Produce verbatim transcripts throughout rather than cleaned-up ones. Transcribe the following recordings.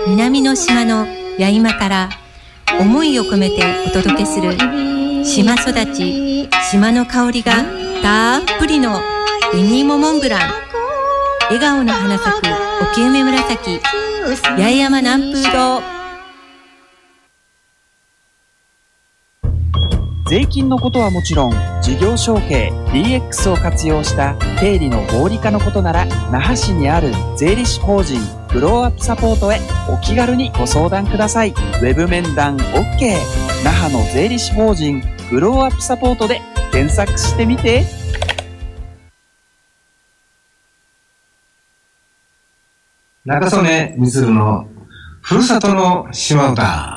南の島の八重間から思いを込めてお届けする島育ち島の香りがたっぷりの紅芋モンブラン。笑顔の花咲く沖梅紫八重山南風堂。 税金のことはもちろん、事業承継 ディーエックス を活用した経理の合理化のことなら、那覇市にある税理士法人グローアップサポートへお気軽にご相談ください。ウェブ面談 OK。 那覇の税理士法人グローアップサポートで検索してみて。 中曽根充のふるさとの島唄。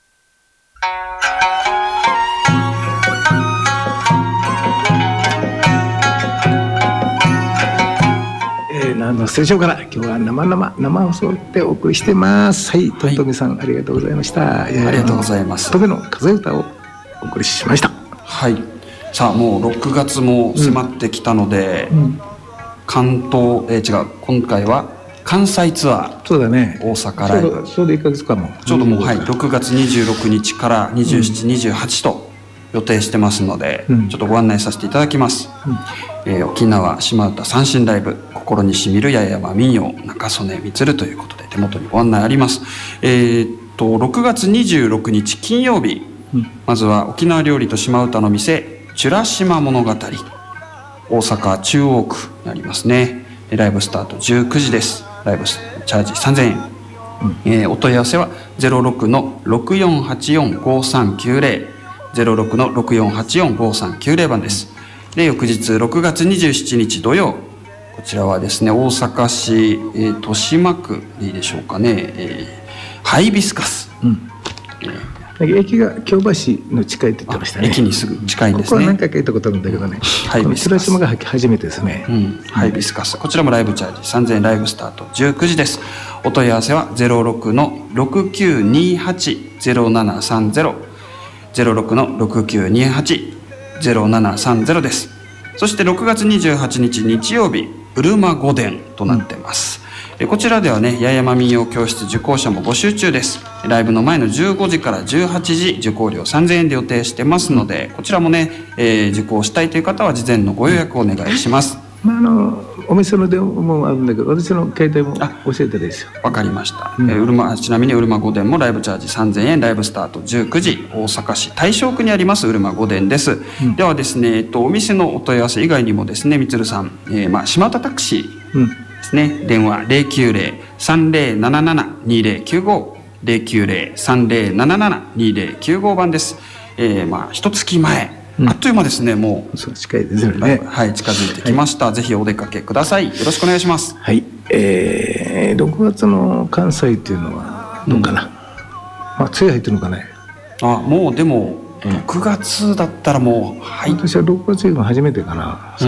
何のステーションから今日は生生生放送でお送りしてます。はい、トントミさん、ありがとうございました。 ありがとうございます。 トメの風歌をお送りしました。 はい。さあ、もうろくがつも迫ってきたので、うん、関東えー、違う今回は関西ツアー。 そうだね。 大阪ライブ。 ちょうどいっかげつかも。 ちょうどもう、はい、ろくがつにじゅうろくにちからにじゅうしち、にじゅうはちと予定してますので、うん、ちょっとご案内させていただきます。うんえー、沖縄島唄三線ライブ、心にしみる八重山民謡、中曽根充ということで手元にご案内あります。えー、っとろくがつにじゅうろくにち金曜日、うん、まずは沖縄料理と島唄の店美ら島物語、大阪中央区にありますね。ライブスタートじゅうくじです。ライブチャージさんぜんえん、うんえー、お問い合わせは ゼロろくのろくよんはちよんごさんきゅうぜろ ゼロろくのろくよんはちよんごさんきゅうぜろ番です。で、翌日ろくがつにじゅうしちにち土曜、こちらはですね、大阪市、えー、豊島区でいいでしょうかね、えー、ハイビスカス、うんえー、駅が京橋の近いって言ってましたね。 駅にすぐ近いんですね。 ここは何回か行ったことあるんだけどね、ハイビスカス、美ら島が初めてですね、うん、 ハイビスカス、こちらもライブチャージさんぜんえん、ライブスタートじゅうくじです。お問い合わせは ゼロろくのろくきゅうにはちゼロななさんゼロ ゼロろくのろくきゅうにはちゼロななさんゼロです。そしてろくがつにじゅうはちにち日曜日、うるま御殿となってます。うん、こちらではね、八重山民謡教室受講者も募集中です。ライブの前のじゅうごじからじゅうはちじ、受講料さんぜんえんで予定してますので、こちらもね、えー、受講したいという方は事前のご予約をお願いします。 まあ、あのお店の電話もあるんだけど、私の携帯も教えてですよ。 わかりました。うんえー、うるまちなみにうるま御殿もライブチャージさんぜんえん、ライブスタートじゅうくじ、大阪市大正区にありますうるま御殿です。うん、ではですね、えっと、お店のお問い合わせ以外にもですね、みつるさん、えー、まあ島田タクシーですね、うん、電話 ゼロきゅうゼロ さんゼロなななな にゼロきゅうご ゼロきゅうゼロ さんゼロななな にゼロきゅうご番です。えー、まあ一月前。うん、あっという間ですね。もうそう近いですよね。 はい、近づいてきました。はい、ぜひお出かけください。よろしくお願いします。 はい、えー、ろくがつの関西っていうのはどうかな。うん、まあ梅雨入ってるのかね。 あ、もうでもろくがつだったらもう、はい。 私はろくがつが初めてかな。うん、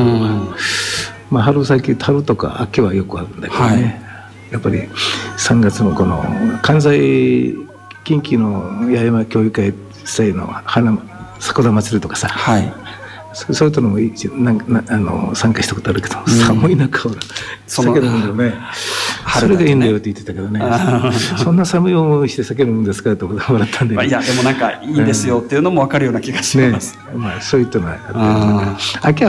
まあ春先、春とか秋はよくあるんだけどね。はい、やっぱりさんがつのこの関西近畿の八重山教育会祭の花桜祭りとかさ、はい、そ, そういうのもなんなあの参加したことあるけど、うん、寒い中は酒飲むんだよね。それがいいんだよって言ってたけどね。そんな寒い思いして酒飲むんですかって笑ったんで、 まあ、いやでもなんかいいですよっていうのも分かるような気がします。 ね、まあそういったのはあったりとか。